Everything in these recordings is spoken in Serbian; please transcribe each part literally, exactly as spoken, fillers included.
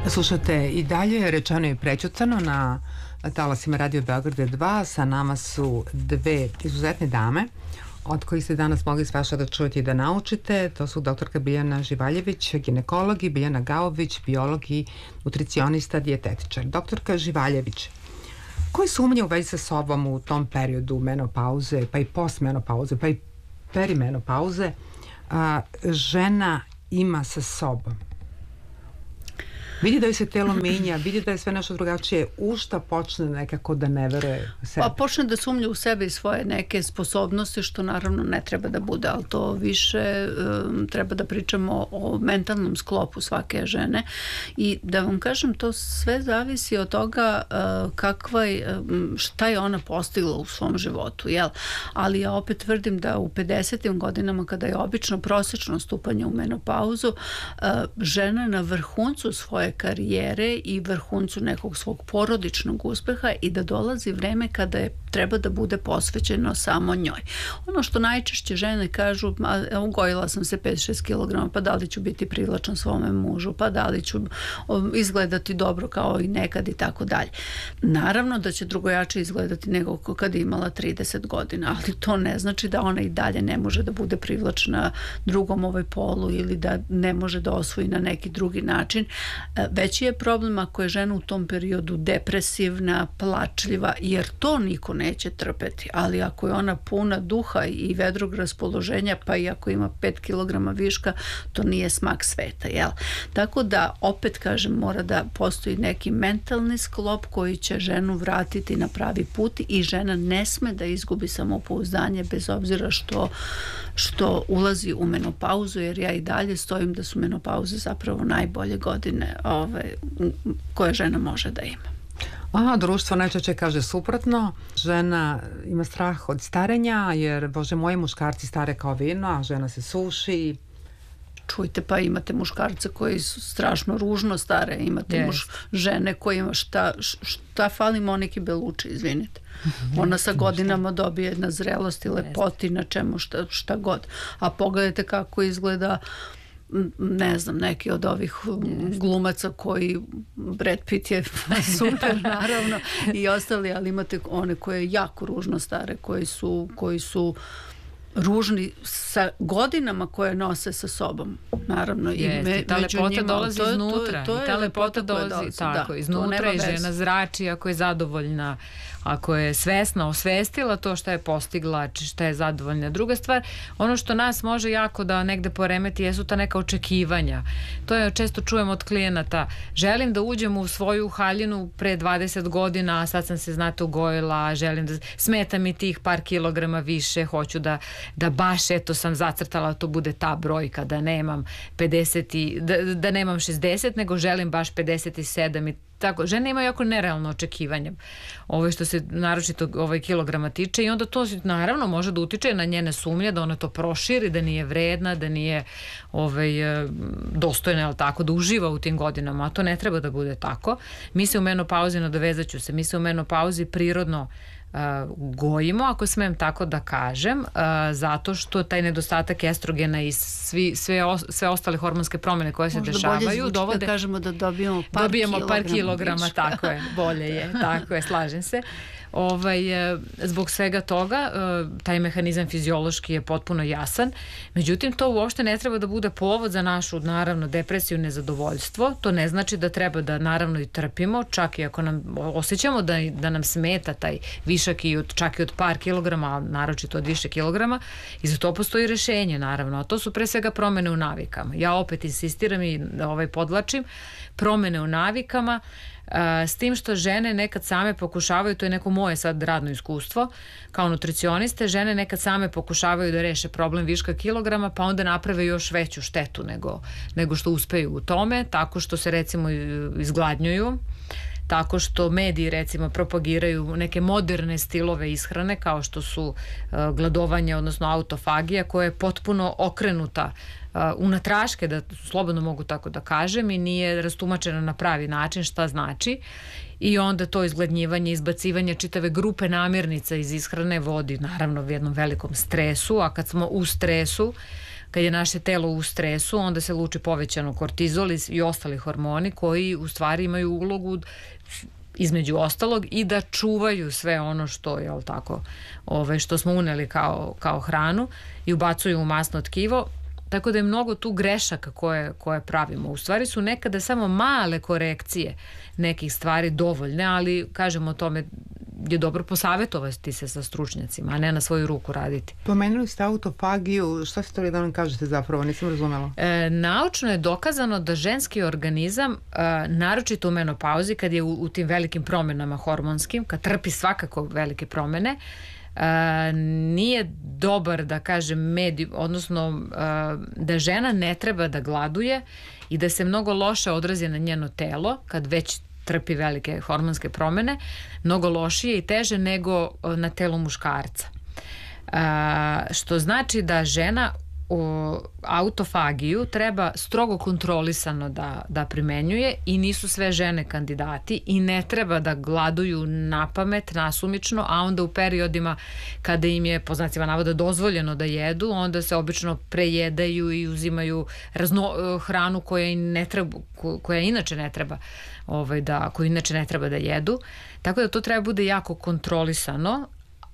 Slušate i dalje Rečeno i prećutano na talasima Radio Beograd dva. Sa nama su dve izuzetne dame od kojih ste danas mogli svašta da čujete i da naučite. To su doktorka Biljana Živaljević, ginekolog, i Biljana Gaović, biolog i nutricionista, dijetetičar. Doktorka Živaljević, koje sumnje u vezi sa sobom u tom periodu menopauze, pa i postmenopauze, pa i perimenopauze a, žena ima sa sobom? Vidi da joj se telo menja, vidi da je sve nešto drugačije, u šta počne nekako da ne veruje sebe? Pa počne da sumnja u sebe i svoje neke sposobnosti, što naravno ne treba da bude, ali to više um, treba da pričamo o mentalnom sklopu svake žene. I da vam kažem, to sve zavisi od toga uh, kakva je, um, šta je ona postigla u svom životu, jel? Ali ja opet tvrdim da u pedesetim godinama, kada je obično prosečno stupanje u menopauzu, uh, žena na vrhuncu svoje karijere i vrhuncu nekog svog porodičnog uspeha, i da dolazi vreme kada je treba da bude posvećeno samo njoj. Ono što najčešće žene kažu, a, ugojila sam se pet šest kilograma, pa da li ću biti privlačan svome mužu, pa da li ću o, izgledati dobro kao i nekad i tako dalje. Naravno da će drugojače izgledati nego kad je imala trideset godina, ali to ne znači da ona i dalje ne može da bude privlačna drugom ovoj polu ili da ne može da osvoji na neki drugi način. Veći je problem ako je žena u tom periodu depresivna, plačljiva, jer to niko neće trpeti, ali ako je ona puna duha i vedrog raspoloženja, pa i ako ima pet kilograma viška, to nije smak sveta, jel? Tako da, opet kažem, mora da postoji neki mentalni sklop koji će ženu vratiti na pravi put, i žena ne sme da izgubi samopouzdanje bez obzira što, što ulazi u menopauzu, jer ja i dalje stojim da su menopauze zapravo najbolje godine ove, koje žena može da ima. A, društvo najčešće kaže suprotno. Žena ima strah od starenja, jer, bože moji, muškarci stare kao vino, a žena se suši. Čujte, pa imate muškarce koji su strašno ružno stare, imate yes. muš, žene koji ima šta, šta fali Moniki Belucci, izvinite. Ona sa godinama dobije na zrelosti, lepoti, na čemu, šta, šta god. A pogledajte kako izgleda, ne znam, neki od ovih yes. glumaca koji, Brad Pitt je super naravno i ostali, ali imate one koje jako ružno stare, koji su, koji su ružni sa godinama koje nose sa sobom, naravno. Jeste, i me, ta lepota njima, dolazi to, iznutra. To, to, to ta lepota dolazi, dolazi tako, da, iznutra, i žena zrači ako je zadovoljna, ako je svesna, osvestila to što je postigla, što je zadovoljna. Druga stvar, ono što nas može jako da negde poremeti jesu ta neka očekivanja. To je često čujem od klijenata. Želim da uđem u svoju haljinu pre dvadeset godina, a sad sam se, znate, ugojila, želim da smeta mi tih par kilograma više, hoću da, da baš, eto, sam zacrtala, to bude ta brojka, da nemam pedeset i, da, da nemam šezdeset, nego želim baš pedeset sedam i tako. Žene imaju jako nerealno očekivanje, ovo što se naročito ovaj kilograma tiče, i onda to naravno može da utiče na njene sumnje, da ona to proširi, da nije vredna, da nije ovaj, dostojna, ali tako, da uživa u tim godinama, a to ne treba da bude tako. Mi se u menopauzi, nadovezat ću se, mi se u menopauzi prirodno Uh, gojimo, ako smem tako da kažem, uh, zato što taj nedostatak estrogena i svi, sve, o, sve ostale hormonske promjene koje se možda dešavaju bolje zvuči dovode, da kažemo da dobijemo par dobijemo kilograma, par kilograma tako je, bolje je, tako je, slažem se. Ovaj, zbog svega toga taj mehanizam fiziološki je potpuno jasan, međutim to uopšte ne treba da bude povod za našu, naravno, depresiju, nezadovoljstvo. To ne znači da treba da, naravno, i trpimo, čak i ako nam osjećamo da, da nam smeta taj višak i od, čak i od par kilograma, naročito od više kilograma, i za to postoji rešenje, naravno, a to su pre svega promene u navikama. Ja opet insistiram i ovaj, podlačim, promene u navikama, Uh, s tim što žene nekad same pokušavaju, to je neko moje sad radno iskustvo kao nutricioniste, žene nekad same pokušavaju da reše problem viška kilograma, pa onda naprave još veću štetu nego, nego što uspeju u tome, tako što se, recimo, izgladnjuju, tako što mediji, recimo, propagiraju neke moderne stilove ishrane, kao što su uh, gladovanje, odnosno autofagija, koja je potpuno okrenuta uh, unatraške, da slobodno mogu tako da kažem, i nije rastumačena na pravi način šta znači, i onda to izgladnjivanje, izbacivanje čitave grupe namirnica iz ishrane vodi, naravno, u jednom velikom stresu, a kad smo u stresu, kad je naše telo u stresu, onda se luči povećano kortizol i ostali hormoni koji u stvari imaju ulogu između ostalog i da čuvaju sve ono što je, jel tako, ove, što smo uneli kao, kao hranu i ubacuju u masno tkivo. Tako da je mnogo tu grešaka koje, koje pravimo. U stvari su nekada samo male korekcije nekih stvari dovoljne, ali kažemo o tome je dobro posavjetovati se sa stručnjacima, a ne na svoju ruku raditi. Pomenuli ste autofagiju, šta ste to da nam kažete zapravo, nisam razumela? E, naučno je dokazano da ženski organizam, e, naročito u menopauzi, kad je u, u tim velikim promjenama hormonskim, kad trpi svakako velike promjene, Uh, nije dobar, da kažem, medij, odnosno uh, da žena ne treba da gladuje i da se mnogo loše odrazi na njeno telo kad već trpi velike hormonske promjene, mnogo lošije i teže nego uh, na telu muškarca. Uh, što znači da žena u autofagiju treba strogo kontrolisano da, da primenjuje i nisu sve žene kandidati i ne treba da gladuju na pamet, nasumično, a onda u periodima kada im je, po znacima navoda, dozvoljeno da jedu, onda se obično prejedaju i uzimaju razno, hranu koja im ne treba, koja inače ne treba ovaj, da, koju inače ne treba da jedu. Tako da to treba bude jako kontrolisano.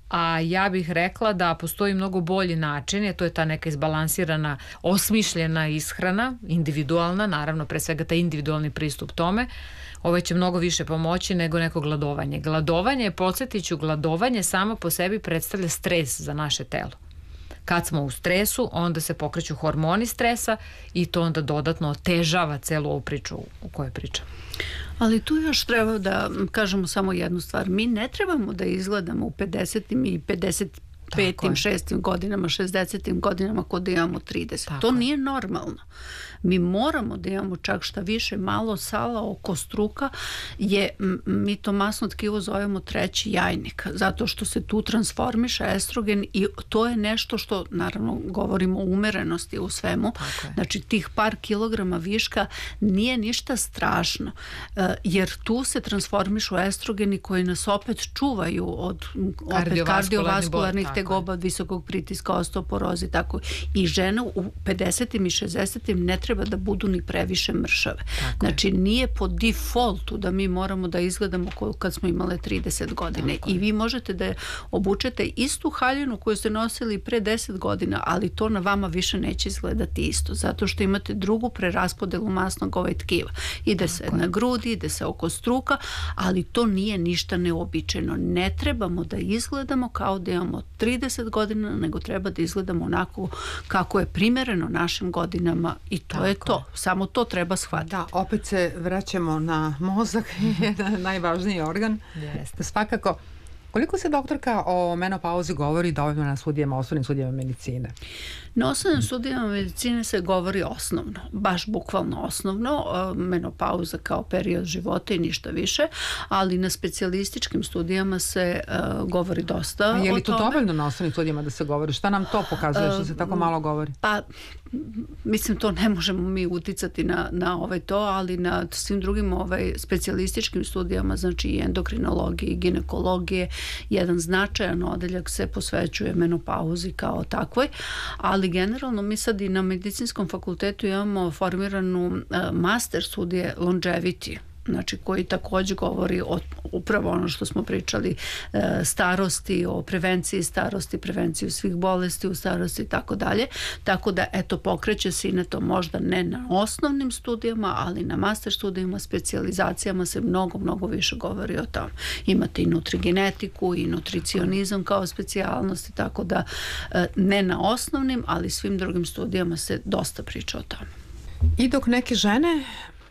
A ja bih rekla da postoji mnogo bolji način, to je ta neka izbalansirana, osmišljena ishrana, individualna, naravno pre svega taj individualni pristup tome. Ovo će mnogo više pomoći nego neko gladovanje. Gladovanje, podsjetit ću, gladovanje samo po sebi predstavlja stres za naše telo. Kad smo u stresu, onda se pokreću hormoni stresa i to onda dodatno otežava celu ovu priču u kojoj pričam. Ali tu još treba da kažemo samo jednu stvar. Mi ne trebamo da izgledamo u pedesetim i pedeset petim, šestim godinama, šezdesetim godinama kod da imamo trideset. Tako to nije normalno. Mi moramo da imamo čak šta više malo sala oko struka, je, mi to masno tkivo zovemo treći jajnik, zato što se tu transformiše estrogen i to je nešto što, naravno, govorimo o umerenosti u svemu. Znači, tih par kilograma viška nije ništa strašno, jer tu se transformišu estrogeni koji nas opet čuvaju od opet kardiovaskularnih tegoba, visokog pritiska, osteoporozi, tako. I žene u pedesetim i šezdesetim ne treba da budu ni previše mršave. Tako znači, je. Nije po defaultu da mi moramo da izgledamo kao kad smo imale trideset godine. Tako I vi možete da obučete istu haljinu koju ste nosili pre deset godina, ali to na vama više neće izgledati isto, zato što imate drugu preraspodelu masnog ovaj tkiva. Ide Tako se je. na grudi, ide se oko struka, ali to nije ništa neobičajno. Ne trebamo da izgledamo kao da imamo trideset godina, nego treba da izgledamo onako kako je primereno našim godinama i to Tako je to. Samo to treba shvatiti. Da, opet se vraćamo na mozak, jedan najvažniji organ. Yes. Svakako, koliko se, doktorka, o menopauzi govori dovoljno na studijama, osnovnim studijama medicine? Na osnovnim studijama medicine se govori osnovno, baš bukvalno osnovno, menopauza kao period života i ništa više, ali na specijalističkim studijama se uh, govori dosta o tome. Je li to dovoljno na osnovnim studijama da se govori? Šta nam to pokazuje što se tako malo govori? Pa, mislim, to ne možemo mi uticati na, na ovaj to, ali na svim drugim ovaj, specijalističkim studijama, znači i endokrinologije i ginekologije, jedan značajan odeljak se posvećuje menopauzi kao takvoj, ali generalno mi sad i na medicinskom fakultetu imamo formiranu uh, master studije longevity, znači koji također govori o upravo ono što smo pričali, e, starosti, o prevenciji starosti, prevenciju svih bolesti u starosti i tako dalje. Tako da, eto, pokreće se i na to, možda ne na osnovnim studijama, ali na master studijama, specijalizacijama se mnogo, mnogo više govori o tom. Imate i nutrigenetiku i nutricionizam kao specijalnosti, tako da e, ne na osnovnim, ali svim drugim studijama se dosta priča o tom. I dok neke žene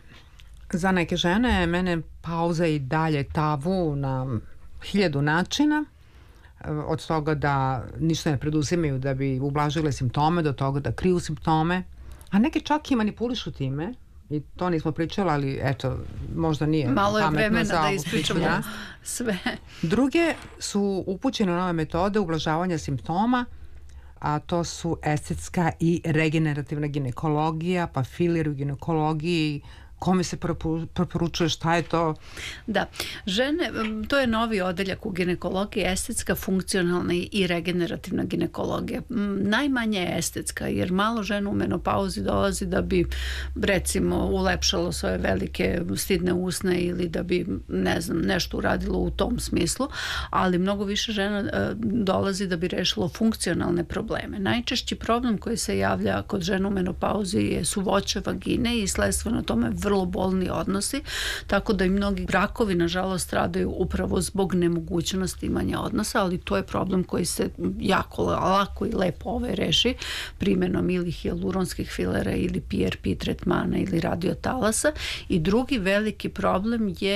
Za neke žene mene pauza i dalje tabu na hiljadu načina, od toga da ništa ne preduzimaju da bi ublažile simptome, do toga da kriju simptome, a neke čak i manipulišu time, i to nismo pričali, ali eto, možda nije malo je vremena za da ispričamo da. sve. Druge su upućene nove metode ublažavanja simptoma, a to su estetska i regenerativna ginekologija, pa filer u ginekologiji, kome se preporučuje, šta je to? Da, žene, to je novi odeljak u ginekologiji, estetska, funkcionalna i regenerativna ginekologija. Najmanje je estetska, jer malo žena u menopauzi dolazi da bi, recimo, ulepšalo svoje velike stidne usne ili da bi, ne znam, nešto uradilo u tom smislu, ali mnogo više žena dolazi da bi rešilo funkcionalne probleme. Najčešći problem koji se javlja kod žena u menopauzi su voće vagine i sledstveno tome vrlo bolni odnosi, tako da i mnogi brakovi nažalost stradaju upravo zbog nemogućnosti imanja odnosa, ali to je problem koji se jako lako i lepo ovaj reši primjenom ili hijaluronskih filera ili P R P tretmana ili radiotalasa. I drugi veliki problem je